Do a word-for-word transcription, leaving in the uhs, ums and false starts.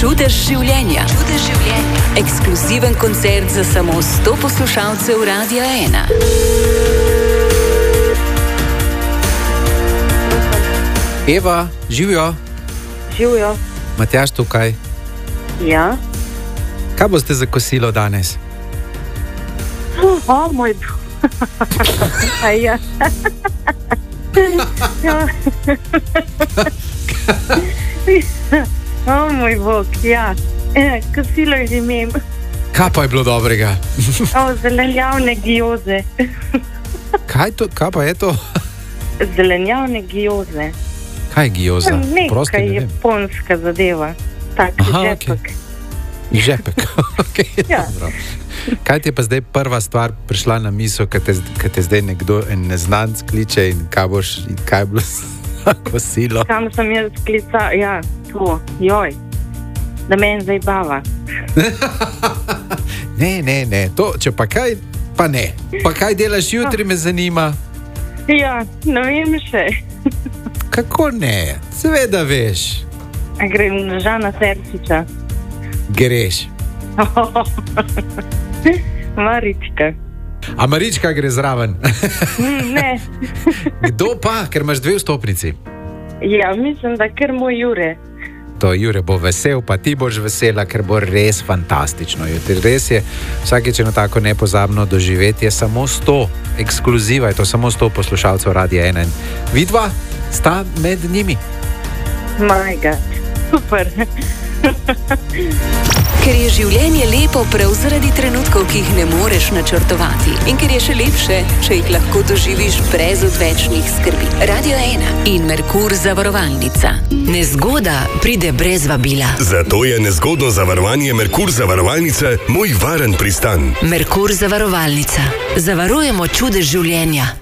Čudež življenja. Čudež življenja. Ekskluziven koncert za samo sto poslušalcev Radia ena. Eva, živijo. Živijo. Matjaž tukaj. Ja. Kaj boste za kosilo danes? O, oh, moj Bog. ja. ja. O, moj Bog, ja. E, kosilo imem. Kaj pa je bilo dobrega? o, zelenjavne gioze. Kaj, to, kaj pa je to? Zelenjavne gioze. Kaj je gioza? Neka ne japonska zadeva. Tak, Aha, žepek. Okay. Žepek, okay, ja. Dobro. Kaj ti je pa zdaj prva stvar prišla na misel, kad te, kad te zdaj nekdo, en neznanc kliče in kaj boš, in kaj bo kosilo? Kam sem jaz klica, ja, to, joj, da me zdaj bava. ne, ne, ne, to, če pa kaj, pa ne. Pa kaj delaš jutri, me zanima? Ja, ne vem še. Kako ne? Seveda veš. A grem na Žana Serčiča. Greš. Marička. A Marička gre zraven? ne. Kdo pa? Ker imaš dve vstopnici. Ja, mislim, da ker moj Jure. To Jure bo vesel, pa ti boš vesela, ker bo res fantastično. Jutri res je vsakeč eno tako nepozabno doživetje, samo sto, ekskluziva je to, samo sto poslušalcev Radia ena. Vidva sta med njimi. My God, super. Ker je življenje lepo prav zaradi trenutkov, ki jih ne moreš načrtovati. In ker je še lepše, če jih lahko doživiš brez odvečnih skrbi. Radio ena in Merkur zavarovalnica. Nezgoda pride brez vabila. Zato je nezgodno zavarovanje Merkur zavarovalnice moj varen pristan. Merkur zavarovalnica. Zavarujemo čudež življenja.